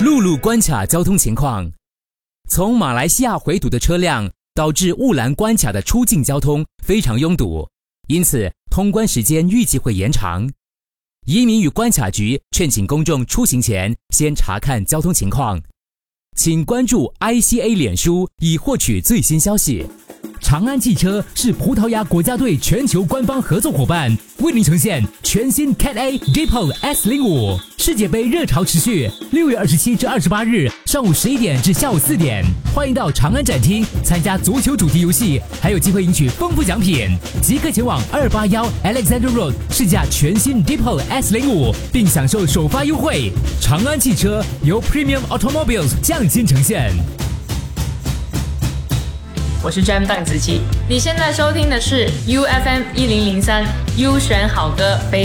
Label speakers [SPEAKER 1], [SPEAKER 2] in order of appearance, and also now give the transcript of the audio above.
[SPEAKER 1] 陆路关卡交通情况。从马来西亚回堵的车辆导致雾兰关卡的出境交通非常拥堵，因此通关时间预计会延长。移民与关卡局劝请公众出行前先查看交通情况。请关注 ICA 脸书以获取最新消息。长安汽车是葡萄牙国家队全球官方合作伙伴，为您呈现全新 Cat A Dipole S05 世界杯热潮持续，6月27至28日上午11点至下午4点，欢迎到长安展厅参加足球主题游戏，还有机会赢取丰富奖品。即刻前往281 Alexander Road 试驾全新 Dipole S05，并享受首发优惠。长安汽车由 Premium Automobiles 匠心呈现。
[SPEAKER 2] 我是 Jam 邓紫棋，你现在收听的是 UFM 1003 U 选好歌。